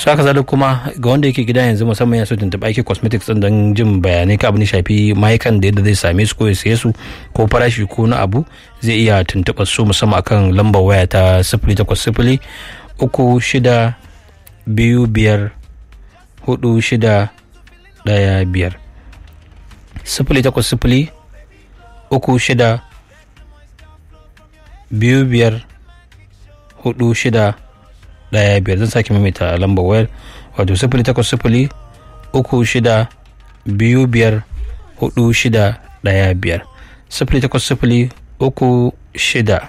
saka zalika kuma ga wanda yake gida yanzu musamman ya so tuntuɓa ake cosmetics din don jin bayanai ka abin da shafi mayukan da yadda zai same su ko ya siye su ko farashi ko na abu zai iya tuntuɓa su musamman akan lambar waya ta 0800 36 25 46 15 0800 36 25 46 15 zan sake maimaita lambar wayar wato 0800 36 25 46 15 0800 36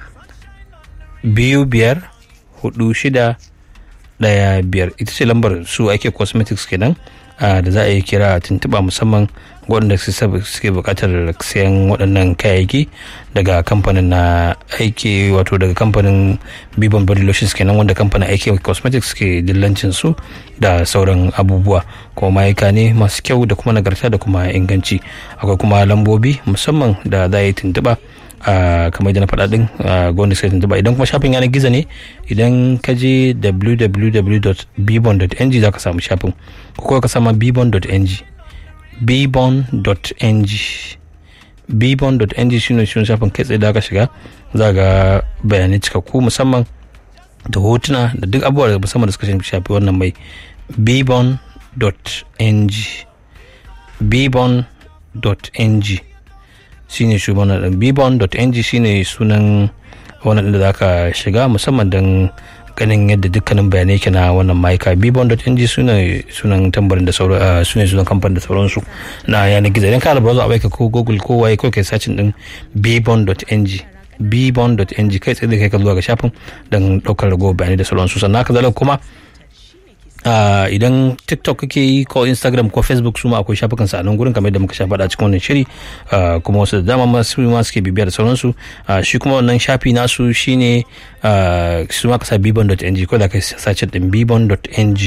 25 46 15 ita ce lambar su ake cosmetics kenan da za a yi kira tuntuɓa musamman waɗanda suke buƙatar sayan waɗannan kayayyaki daga kamfanin na aiki wato daga kamfanin Bibon Body Lotions kenan wanda kamfanin aiki cosmetics ke dillancin su da sauran abubuwa kuma mayuka ne masu kyau da kuma nagarta da kuma inganci. Akwai kuma lambobi musamman da za a yi tuntuɓa kamar da na faɗa ɗin gwamnati sai tuntuɓa. Idan kuma shafin yanar gizo ne idan ka je www.bibon.ng za ka samu shafin ko kuma ka sama bibon.ng bibon.ng shine shafin kai tsaye da aka shiga za ga bayanai cikakku musamman da hotuna da duk abubuwa da musamman da suka shafi wannan mai bibon.ng shine shugaban bibon.ng shine sunan wannan da zaka shiga musamman don ganin yadda dukkanin bayanai ke na wannan mayuka. bibon.ng sunan tambarin da sauran sunan kamfanin da sauransu na yanar gizo. Idan ka da browser a baika ko google ko waye ko kai searching din bibon.ng kai tsaye da kai ka zuwa ga shafin don daukar ragowar bayanai da sauransu. Sannan haka zalika kuma idan TikTok kake yi ko Instagram ko Facebook su ma akwai shafukan sa a nan gurin kamar yadda muka sha faɗa cikin wannan shiri kuma wasu da dama masu ma suke bibiya da sauransu. Shi kuma wannan shafi nasu shine su ma ka sa bibon.ng ko da kai sace din bibon.ng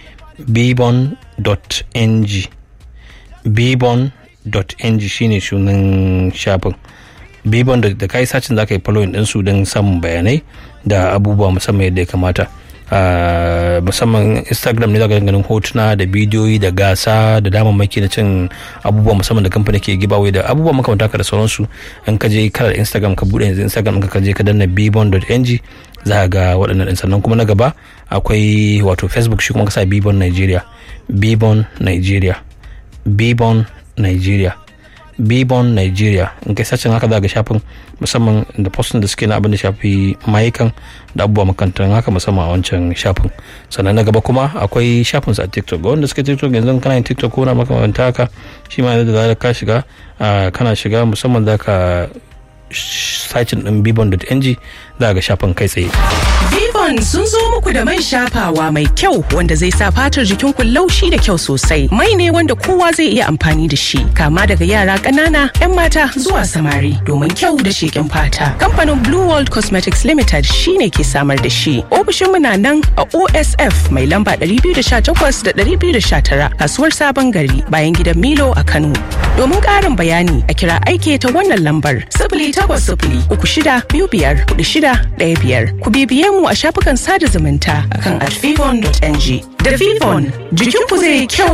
shine sunan shafin bibon da kai sacin za ka yi following din su don samun bayanai da abubuwa musamman yadda ya kamata. Musamman Instagram ne za ka ganin hotuna da bidiyoyi da gasa da damammaki na cin abubuwa musamman da kamfani ke giveaway da abubuwa makamanta ka da sauransu. In ka je kalar Instagram ka bude yanzu Instagram ka je ka danna bibon.ng za ga waɗannan ɗin. Sannan kuma na gaba akwai wato Facebook shi kuma ka sa bibon Nigeria in kai sacin haka za ga shafin musamman da postin da suke na abin da shafi mayukan da abubuwa makantar haka musamman a wancan shafin. Sannan na gaba kuma akwai shafinsu a TikTok ga wanda suke TikTok yanzu kana yin TikTok ko na makamanta haka shi ma da za ka shiga kana shiga musamman za ka sacin din bibon.ng za ga shafin kai tsaye. Vivon sun zo muku da man shafawa mai kyau wanda zai sa fatar jikinku laushi da kyau sosai. Mai ne wanda kowa zai iya amfani da shi kama daga yara ƙanana, 'yan mata zuwa samari domin kyau da sheƙin fata. Kamfanin Blue World Cosmetics Limited shine ke samar da shi. Ofishinmu na nan a OSF mai lamba 218 da 219 kasuwar Sabon Gari bayan gidan Milo a Kano. Domin ƙarin bayani a kira aike ta wannan lambar 0800-3625-4615. Ku bibiye mu a shafukan sada zumunta akan @vivon.ng. Da Vivon, jikinku zai kyau